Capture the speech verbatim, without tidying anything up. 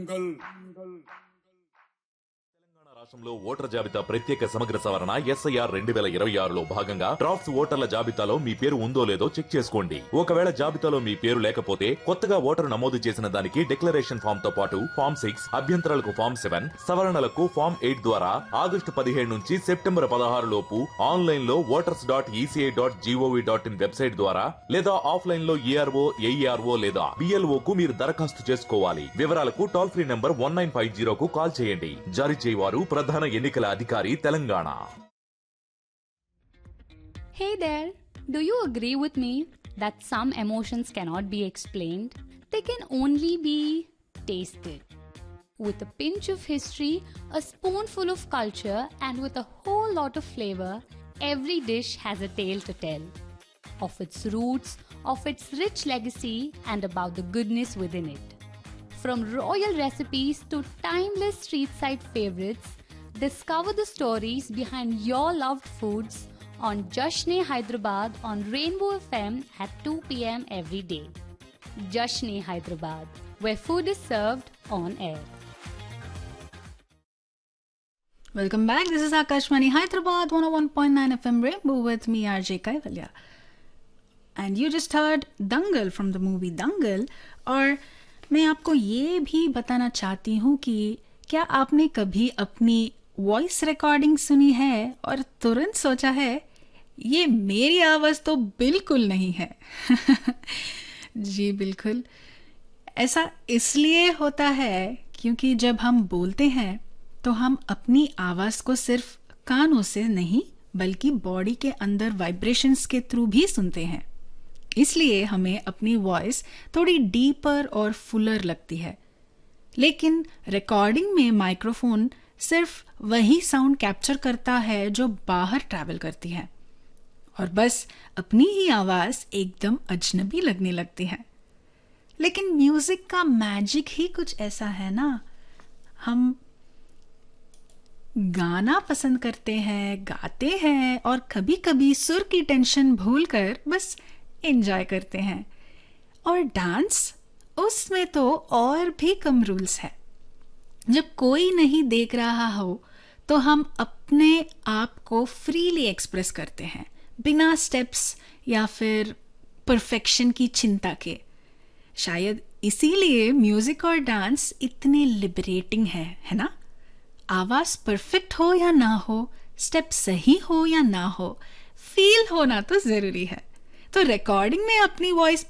రాష్ట్రంలో ఓటర్ జాబితా ప్రత్యేక సమగ్ర సవరణ ఎస్ఐఆర్ రెండు వేల ఇరవై ఆరులో భాగంగా డ్రాఫ్ట్స్ ఓటర్ల జాబితాలో మీ పేరు ఉందో లేదో చెక్ చేసుకోండి. ఒకవేళ జాబితాలో మీ పేరు లేకపోతే కొత్తగా ఓటరు నమోదు చేసిన దానికి డిక్లరేషన్ ఫామ్ తో పాటు ఫామ్ సిక్స్ అభ్యంతరాలకు ఫామ్ సెవెన్ సవరణలకు ఫామ్ ఎయిట్ ద్వారా ఆగస్టు పదిహేడు నుంచి సెప్టెంబర్ పదహారు లోపు ఆన్లైన్ లో voters dot ECI dot GOV dot in website ద్వారా లేదా ఆఫ్లైన్ లో ఏఆర్ఓ ఏఈఆర్ఓ లేదా బిఎల్ఓ కు మీరు దరఖాస్తు చేసుకోవాలి. వివరాలకు toll free number one nine five జీరోకు call చేయండి. జారీ చేయవారు ప్రధాన ఎన్నికల అధికారి Telangana. Hey there, do you agree with me that some emotions cannot be explained? They can only be tasted. With a pinch of history, a spoonful of culture, and with a whole lot of flavor, every dish has a tale to tell. Of its roots, of its rich legacy, and about the goodness within it. From royal recipes to timeless street-side favorites, discover the stories behind your loved foods on Jashne Hyderabad on Rainbow F M at two p.m. every day. Jashne Hyderabad, where food is served on air. Welcome back. This is Akashvani Hyderabad one oh one point nine F M Rainbow with me R J Kaivalya. And you just heard Dangal from the movie Dangal. और मैं आपको ये भी बताना चाहती हूँ कि क्या आपने कभी अपनी वॉइस रिकॉर्डिंग सुनी है और तुरंत सोचा है ये मेरी आवाज़ तो बिल्कुल नहीं है। जी बिल्कुल, ऐसा इसलिए होता है क्योंकि जब हम बोलते हैं तो हम अपनी आवाज़ को सिर्फ कानों से नहीं बल्कि बॉडी के अंदर वाइब्रेशंस के थ्रू भी सुनते हैं। इसलिए हमें अपनी वॉइस थोड़ी डीपर और फुलर लगती है। लेकिन रिकॉर्डिंग में माइक्रोफोन सिर्फ वही साउंड कैप्चर करता है जो बाहर ट्रैवल करती है और बस अपनी ही आवाज़ एकदम अजनबी लगने लगती है। लेकिन म्यूजिक का मैजिक ही कुछ ऐसा है ना, हम गाना पसंद करते हैं, गाते हैं और कभी कभी सुर की टेंशन भूलकर बस एंजॉय करते हैं। और डांस, उसमें तो और भी कम रूल्स है। जब कोई नहीं देख रहा हो तो हम अपने आप को फ्रीली एक्सप्रेस करते हैं बिना स्टेप्स या फिर परफेक्शन की चिंता के। शायद इसीलिए म्यूजिक और डांस इतने लिबरेटिंग है, है ना? आवाज़ परफेक्ट हो या ना हो, स्टेप सही हो या ना हो, फील होना तो ज़रूरी है। तो रिकॉर्डिंग में अपनी वॉइस